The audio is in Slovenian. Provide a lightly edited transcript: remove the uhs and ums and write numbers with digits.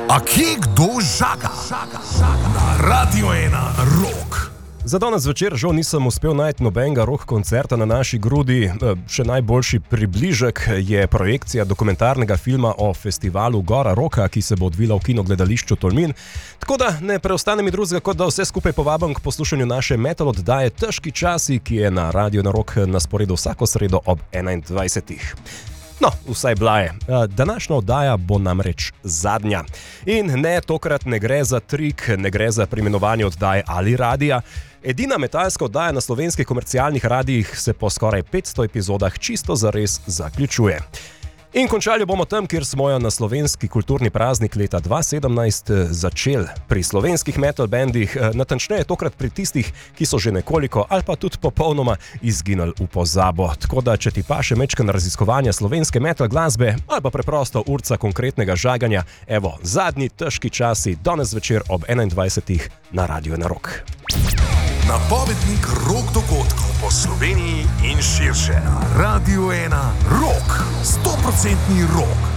A kje kdo žaga? Na Radio 1 Rock. Za danes večer žal nisem uspel najti nobenega rock koncerta na naši grudi. Še najboljši približek je projekcija dokumentarnega filma o festivalu Gora Roka, ki se bo odvila v kinogledališču Tolmin. Tako da ne preostane mi drugega, kot da vse skupaj povabim k poslušanju naše metal oddaje Težki časi, ki je na Radio 1 Rock na sporedu vsako sredo ob 21. No, vsaj blaje. Današnja oddaja bo namreč zadnja. In ne, tokrat ne gre za trik, ne gre za preimenovanje oddaje ali radija. Edina metalska oddaja na slovenskih komercialnih radijih se po skoraj 500 epizodah čisto zares zaključuje. In končali bomo tam, kjer smo jo na slovenski kulturni praznik leta 2017 začeli. Pri slovenskih metal bandih, natančneje tokrat pri tistih, ki so že nekoliko ali pa tudi popolnoma izginili v pozabo. Tako da, če ti paše mečkan raziskovanja slovenske metal glasbe ali pa preprosto urca konkretnega žaganja, evo, zadnji težki časi, danes večer ob 21. na Radio 1 Rock. Napovednik rock dogodkov po Sloveniji in širše. Na Radio 1 Rock. 100% rock.